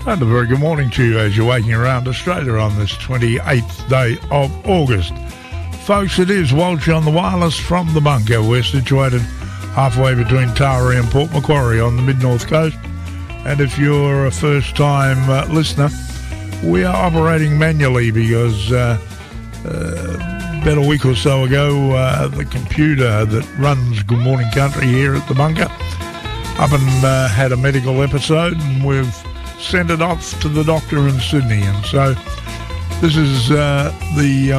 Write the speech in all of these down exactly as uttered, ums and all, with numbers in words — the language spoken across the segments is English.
And a very good morning to you as you're waking around Australia on this twenty-eighth day of August. Folks, it is Walsh on the wireless from the bunker. We're situated halfway between Taree and Port Macquarie on the mid-north coast. And if you're a first-time uh, listener, we are operating manually because uh, uh, about a week or so ago, uh, the computer that runs Good Morning Country here at the bunker up and uh, had a medical episode, and we've sent it off to the doctor in Sydney. And so this is uh, the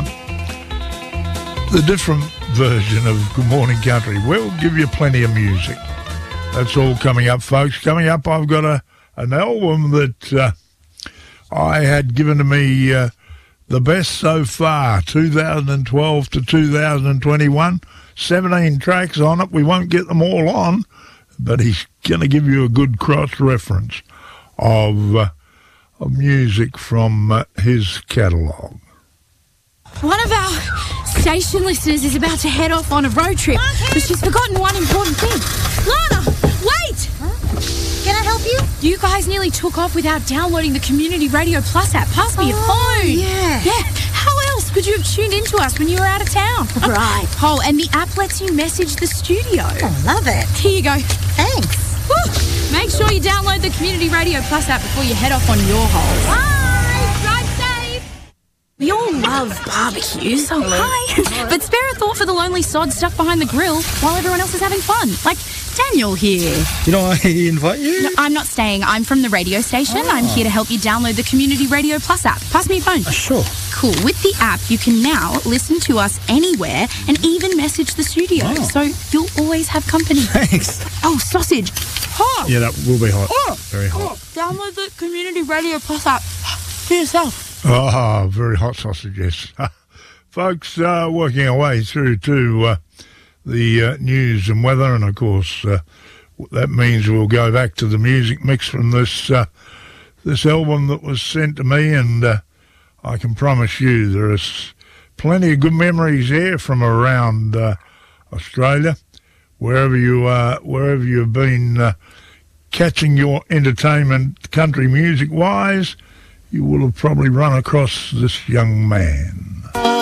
uh, the different version of Good Morning Country. We'll give you plenty of music. That's all coming up, folks. Coming up, I've got a an album that uh, I had given to me uh, the best so far, two thousand twelve to two thousand twenty-one. seventeen tracks on it. We won't get them all on, but he's going to give you a good cross-reference of, uh, of music from uh, his catalogue. One of our station listeners is about to head off on a road trip, but she's forgotten one important thing. Lana, wait! Huh? Can I help you? You guys nearly took off without downloading the Community Radio Plus app. Pass me oh, your phone. yeah. Yeah. How else could you have tuned into us when you were out of town? Right. Oh, and the app lets you message the studio. Oh, love it. Here you go. Thanks. Woo. Make sure you download the Community Radio Plus app before you head off on your holes. Bye. Drive safe. We all love barbecues. Oh, hi. But spare a thought for the lonely sod stuck behind the grill while everyone else is having fun. Like Daniel here. Did I invite you? No, I'm not staying. I'm from the radio station. Oh. I'm here to help you download the Community Radio Plus app. Pass me your phone. Uh, sure. Cool. With the app, you can now listen to us anywhere and even message the studio. Oh. So you'll always have company. Thanks. Oh, sausage. Hot. Yeah, that will be hot. Oh. Very hot. Oh. Download the Community Radio Plus app for yourself. Ah, oh, very hot sausages. Folks, uh, working our way through to uh, the uh, news and weather, and of course uh, that means we'll go back to the music mix from this uh, this album that was sent to me, and uh, I can promise you there is plenty of good memories here from around uh, Australia, wherever you are, wherever you've been uh, catching your entertainment, country music wise. You will have probably run across this young man.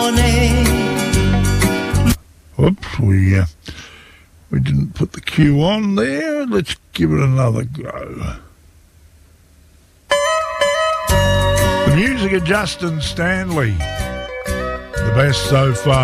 Oops, we uh, we didn't put the cue on there. Let's give it another go. The music of Justin Stanley, the best so far.